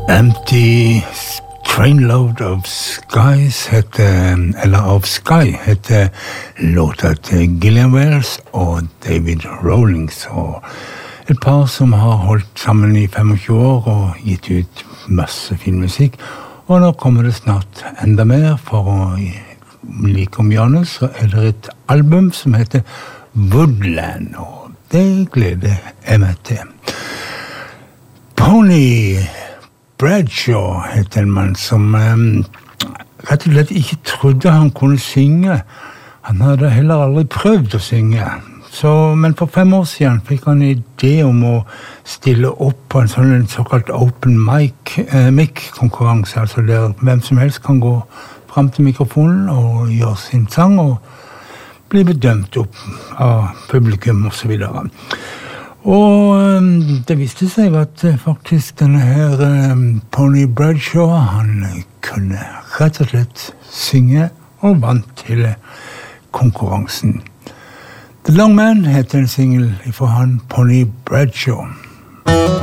Empty Trainload of Skies of Sky heter låta til Gillian Wells og David Rawlings, og et par som har holdt sammen i 25 år og gitt ut masse fin musikk, og nå kommer det snart enda mer. For å like om hjørnet så det et album som heter Woodland, og det gleder jeg meg til. Pony Bradshaw heter en mann som rett og slett ikke trodde han kunne synge. Han hadde heller aldri prøvd å synge. Men for 5 år siden fikk han en idé om å stille opp på en såkalt open mic-konkurranse, altså der hvem som helst kan gå frem til mikrofonen og gjøre sin sang og bli bedømt opp av publikum og så videre. Og det viste seg at faktisk denne her Pony Bradshaw, han kunne rett og slett synge og vant til konkurransen. The Long Man heter en single fra han Pony Bradshaw.